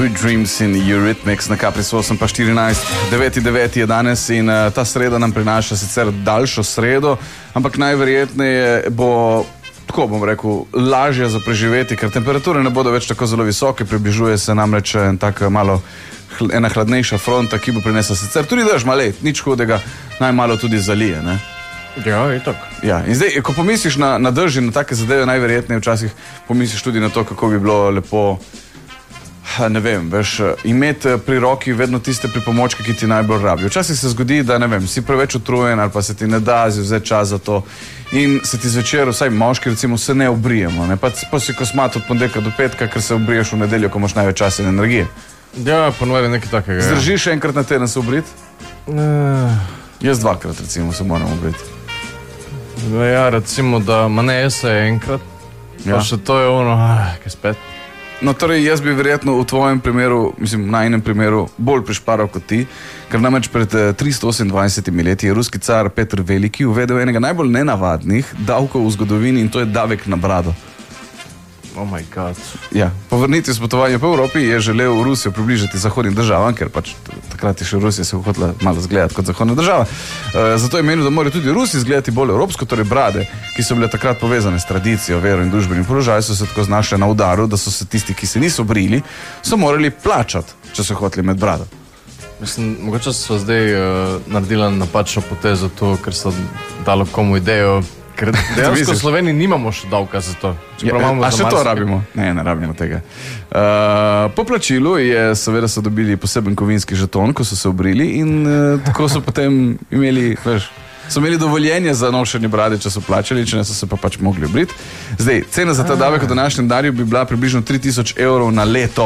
Sweet Dreams in Eurythmics na Caprisu 8:14. 9.9. je danes in ta sreda nam prinaša sicer daljšo sredo, ampak najverjetneje bo, tako bom rekel, lažje za preživeti, ker temperature ne bodo več tako zelo visoke, približuje se namreč ena hladnejša fronta, ki bo prinesla sicer tudi dež, malo nič hudega, najmalo tudi zalije, ne? Ja, itak. Ja, in zdaj, ko pomisliš na dež in na take zadeve, najverjetneje včasih pomisliš tudi na to, kako bi bilo lepo, ne vem, veš, imeti pri roki vedno tiste pripomočke, ki ti najbolj rabijo. Včasih se zgodi, da, ne vem, si preveč utrujen ali pa se ti ne da vzeti čas za to in se ti zvečer, vsaj moški recimo, se ne obrijemo, ne? Pa si kosmat od ponedeljka do petka, ker se obriješ v nedeljo, ko imaš največ časa in energije. Ja, ponovadi nekaj takega. Zdržiš enkrat na teden se obrit? Jaz dvakrat recimo se moram obriti. Ja, recimo, da ne se enkrat, pa še to je ono, kaj spet. No, torej, jaz bi verjetno v tvojem primeru, mislim, na enem primeru, bolj prišparal kot ti, ker namreč pred 328 leti je ruski car Petr Veliki uvedel enega najbolj nenavadnih davkov v zgodovini in to je davek na brado. Oh my god. Ja, po vrnitvi s potovanja po Evropi je želel Rusijo približati zahodnim državam, ker pač takrat je še Rusija se hotela malo zgledati kot zahodna država. Zato je menil, da morajo tudi Rusi izgledati bolj evropsko, torej brade, ki so bile takrat povezane s tradicijo, vero in družbenim položajem, so se tako znašle na udaru, da so se tisti, ki se niso brili, so morali plačati, če so hoteli imeti brado. Mislim, mogoče so zdaj naredila napačno potezo to, ker so dalo komu idejo, ker dejansko v Sloveniji nimamo še davka za to. A še to rabimo? Ne rabimo tega. Po plačilu so dobili poseben kovinski žeton, ko so se obrili in tako so potem imeli, so imeli dovoljenje za nošenje brade, če so plačali, če ne so se pa pač mogli obriti. Zdaj, cena za ta davek v današnjem darju bi bila približno 3000 evrov na leto.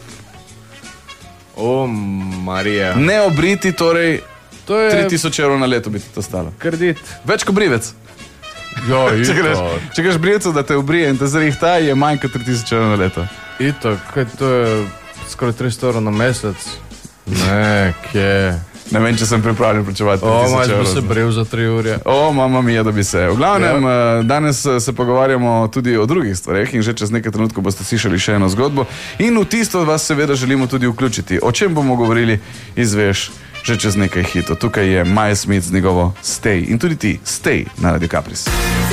O, Marija. Ne obriti, torej 3000 evrov na leto bi ti to stalo. Kredit. Več kot brivec. Jo, če greš brivcu, da te obrije in te zrihta, je manj kot 3000 evrov na leto. Itak, kaj to je skoraj 300 evrov na mesec? Ne, kje? Ne vem, če sem pripravljen plačevati 3000 evrov. Malo bi se bril za 3 ure. Mama mia, da bi se. V glavnem, danes se pogovarjamo tudi o drugih stvareh in že čez nekaj trenutkov boste slišali še eno zgodbo. In v tisto vas seveda želimo tudi vključiti. O čem bomo govorili, izveš že čez nekaj hitov. Tukaj je Miles Smith z njegovo Stay. In tudi ti, Stay na Radio Capris.